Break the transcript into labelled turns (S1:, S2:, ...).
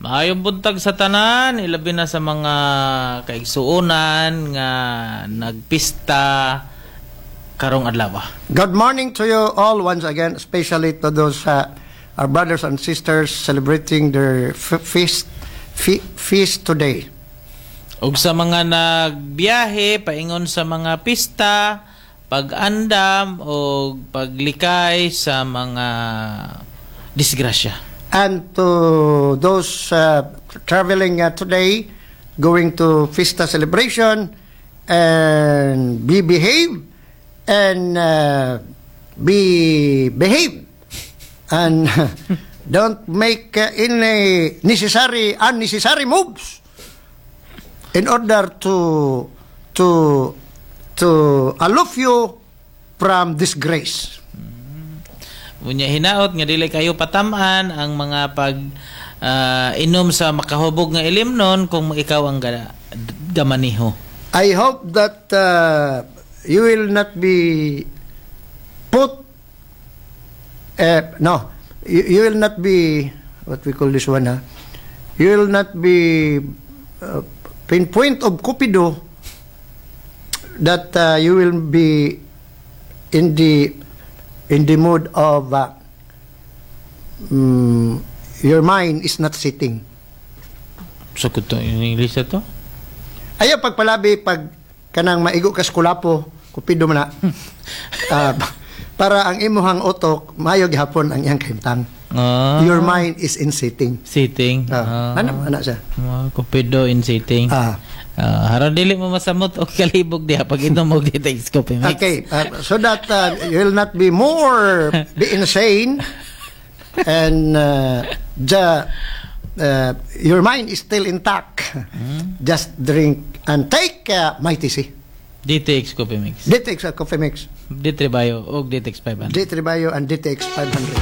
S1: Maayong buntag sa tanan, ilabi na sa mga kaigsuonan nga nagpista karong adlaw.
S2: Good morning to you all once again, especially to those our brothers and sisters celebrating their feast today.
S1: Ug sa mga nagbiyahe paingon sa mga pista, pag-andam o paglikay sa mga disgrasya.
S2: And to those traveling today, going to Fiesta celebration, and behave and behave and don't make any unnecessary moves in order to aloof you from disgrace.
S1: Unya hinaot nga dili kayo patamaan ang mga pag inom sa makahubog nga ilimnon kung ikaw ang gamaniho.
S2: I hope that you will not be put you will not be what we call this one you will not be pinpoint of Cupido that you will be in the mood of your mind is not sitting.
S1: Sakot to in English to?
S2: Ayaw pagpalabi pag kanang maigo ka skulapo, Cupido man na. Para ang imuhang utok mayo gihapon ang iyang kahimtang. Your mind is in sitting.
S1: Sitting.
S2: Ano siya?
S1: Cupido in sitting. Haron dili mo masamot o kalibog diha pag inom mo dito Scope Mix.
S2: Okay, so that you will not be insane and your mind is still intact. Just drink and take Mighty
S1: DTX Coffee Mix.
S2: DTX Coffee Mix.
S1: D3 Bio o DTX 500.
S2: D3 Bio and DTX 500.